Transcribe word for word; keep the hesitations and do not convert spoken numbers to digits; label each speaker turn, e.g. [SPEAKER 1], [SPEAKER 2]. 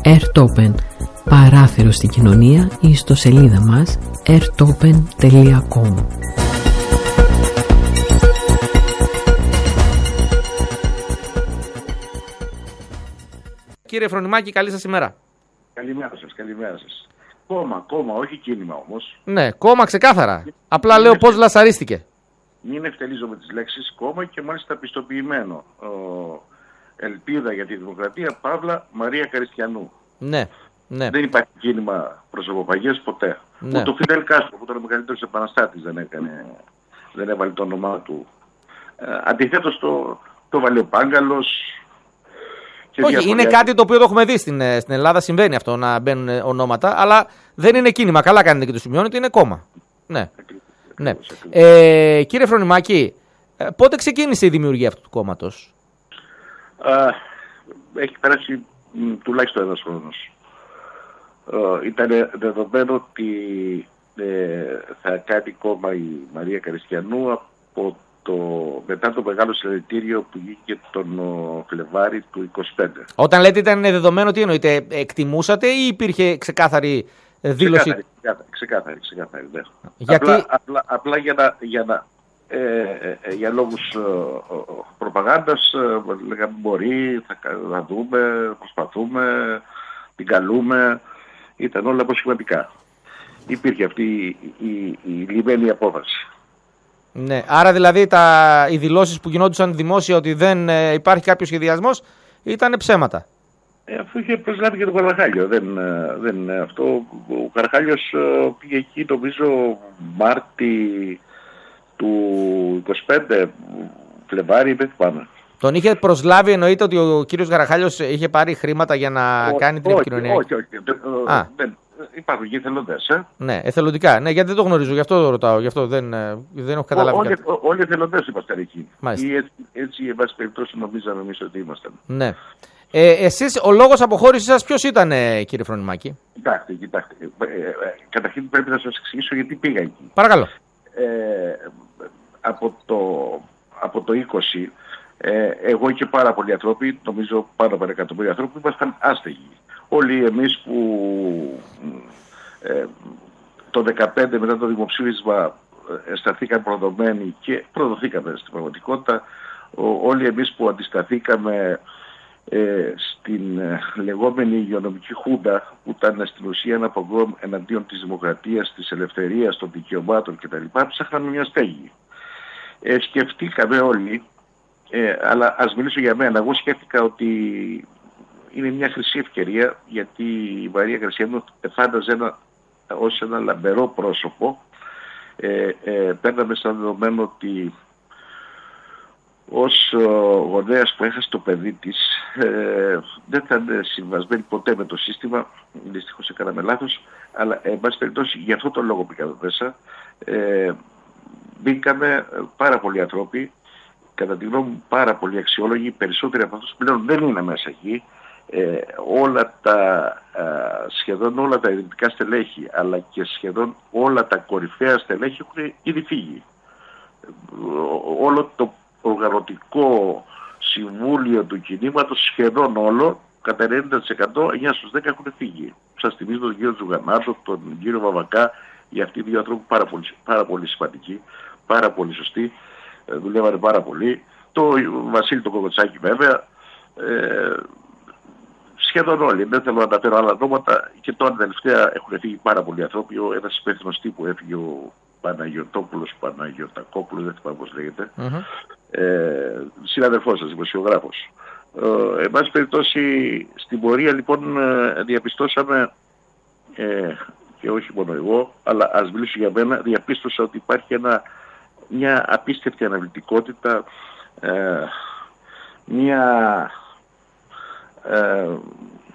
[SPEAKER 1] AirTopen, παράθυρο στην κοινωνία, ή στο σελίδα μας airtopen τελεία com.
[SPEAKER 2] Κύριε Φρονιμάκη, καλή σας ημέρα.
[SPEAKER 3] Καλημέρα σας, καλημέρα σας. Κόμμα, κόμμα, όχι κίνημα όμως.
[SPEAKER 2] Ναι, κόμμα ξεκάθαρα. Απλά λέω πώς λασαρίστηκε.
[SPEAKER 3] Μην ευτελίζω με τις λέξεις κόμμα και μάλιστα πιστοποιημένο. Ο, ελπίδα για τη δημοκρατία, Παύλα Μαρία Καριστιανού.
[SPEAKER 2] Ναι, ναι.
[SPEAKER 3] Δεν υπάρχει κίνημα προσωποπαγίες ποτέ.
[SPEAKER 2] Ναι.
[SPEAKER 3] Ούτε ο Φιντελ Κάστρο που ήταν ο μεγαλύτερος επαναστάτης δεν έκανε, δεν έβαλε το όνομά του. Ε, αντιθέτως το, το βάλε ο Πάγκαλος.
[SPEAKER 2] Όχι, διαφορετικά... είναι κάτι το οποίο το έχουμε δει στην, στην Ελλάδα, συμβαίνει αυτό να μπαίνουν ονόματα, αλλά δεν είναι κίνημα. Καλά κάνετε και το σημειώνετε, είναι κόμμα. Ναι. Ναι. Ε, κύριε Φρονιμάκη, πότε ξεκίνησε η δημιουργία αυτού του κόμματος?
[SPEAKER 3] Uh, έχει περάσει μ, τουλάχιστον ένας χρόνος. Uh, ήταν δεδομένο ότι ε, θα κάνει κόμμα η Μαρία Καριστιανού από το, μετά το μεγάλο συλλαλητήριο που βγήκε τον ο, Φλεβάρι του είκοσι πέντε. Όταν
[SPEAKER 2] λέτε ήταν δεδομένο, τι εννοείτε, εκτιμούσατε ή υπήρχε ξεκάθαρη δήλωση?
[SPEAKER 3] Ξεκάθαρη, ξεκάθαρη, ξεκάθαρη, ξεκάθαρη ναι.
[SPEAKER 2] Γιατί...
[SPEAKER 3] Απλά, απλά, απλά για να... Για να Ε, ε, για λόγους ε, ε, προπαγάνδας ε, λέγαμε μπορεί, θα, θα δούμε, προσπαθούμε, την καλούμε, ήταν όλα αποσχηματικά. Υπήρχε αυτή η, η, η λιμένη απόφαση.
[SPEAKER 2] Ναι, άρα δηλαδή τα, οι δηλώσεις που γινόντουσαν δημόσια ότι δεν ε, υπάρχει κάποιο σχεδιασμός ήταν ψέματα.
[SPEAKER 3] Ε, αφού είχε προσλάβει και τον Καραχάλιο. Δεν, δεν, αυτό, ο Καραχάλιος ε, πήγε εκεί νομίζω Μάρτι του είκοσι πέντε, Φλεβάρι, δεν θυμάμαι.
[SPEAKER 2] Τον είχε προσλάβει, εννοείται ότι ο κύριος Καραχάλιος είχε πάρει χρήματα για να ο, κάνει την
[SPEAKER 3] όχι,
[SPEAKER 2] επικοινωνία?
[SPEAKER 3] Όχι, όχι. Α. Δεν, υπάρχουν και εθελοντές, ε.
[SPEAKER 2] Ναι, εθελοντικά. Ναι, γιατί δεν το γνωρίζω, γι' αυτό το ρωτάω. Γι' αυτό δεν, δεν έχω καταλάβει.
[SPEAKER 3] Όλοι, όλοι οι εθελοντές ήμασταν εκεί.
[SPEAKER 2] Μάλιστα.
[SPEAKER 3] Ή έτσι, έτσι, εν πάση περιπτώσει, νομίζαμε εμείς ότι ήμασταν.
[SPEAKER 2] Ναι. Ε, εσείς, ο λόγος αποχώρησης σας ποιος ήταν, κύριε Φρονιμάκη?
[SPEAKER 3] Κοιτάξτε, κοιτάξτε. Ε, ε, ε, καταρχήν πρέπει να σας εξηγήσω γιατί πήγα εκεί.
[SPEAKER 2] Παρακαλώ.
[SPEAKER 3] Ε, από, το, από το είκοσι, ε, εγώ και πάρα πολλοί άνθρωποι, νομίζω πάνω από ένα εκατομμύριο άνθρωποι, ήμασταν άστεγοι. Όλοι εμείς που ε, το δεκαπέντε μετά το δημοψήφισμα αισθανθήκαμε προδομένοι και προδοθήκαμε στην πραγματικότητα, ο, όλοι εμείς που αντισταθήκαμε ε, στην ε, λεγόμενη υγειονομική χούντα που ήταν στην ουσία ένα πογκόμ εναντίον της δημοκρατίας, της ελευθερίας, των δικαιωμάτων κτλ. Ψάχναμε μια στέγη. Ε, σκεφτήκαμε όλοι, ε, αλλά ας μιλήσω για μένα. Εγώ σκέφτηκα ότι είναι μια χρυσή ευκαιρία, γιατί η Μαρία Καριστιανού φάνταζε ένα, ως ένα λαμπερό πρόσωπο. Ε, ε, παίρναμε σαν δεδομένο ότι ως γονέας που έχασε το παιδί της ε, δεν θα είναι συμβασμένη ποτέ με το σύστημα. Δυστυχώς έκαναμε λάθος, αλλά εν πάση περιπτώσει γι' αυτό το λόγο πήγαμε μέσα. Ε, μπήκαμε πάρα πολλοί άνθρωποι, κατά τη γνώμη μου πάρα πολλοί αξιόλογοι, περισσότεροι από αυτούς πλέον δεν είναι μέσα εκεί. Ε, όλα τα, α, σχεδόν όλα τα ιδρυτικά στελέχη, αλλά και σχεδόν όλα τα κορυφαία στελέχη έχουν ήδη φύγει. Όλο το οργανωτικό συμβούλιο του κινήματος, σχεδόν όλο, κατά ενενήντα τοις εκατό, εννιά στους δέκα έχουν φύγει. Σας θυμίζω τον κύριο Τζουγανάτο, τον κύριο Βαβακά, για αυτοί οι δύο ανθρώπους πάρα πολύ, πάρα πολύ σημαντικοί, πάρα πολύ σωστοί, ε, δουλεύανε πάρα πολύ. Το Βασίλη τον Κοκοτσάκη βέβαια, ε, σχεδόν όλοι, δεν θέλω να αναφέρω άλλα ονόματα, και τώρα τελευταία έχουν φύγει πάρα πολλοί άνθρωποι. Ένας υπεύθυνος τύπου έφυγε, ο Παναγιωτόπουλος, Παναγιωτακόπουλος, δεν θυμάμαι πώς λέγεται, mm-hmm. ε, συναδελφός σας, δημοσιογράφος. Ε, εν πάση περιπτώσει, στην πορεία λοιπόν διαπιστώσαμε, ε, και όχι μόνο εγώ, αλλά ας μιλήσω για μένα, διαπίστωσα ότι υπάρχει ένα, μια απίστευτη αναλυτικότητα, ε, μια... Ε,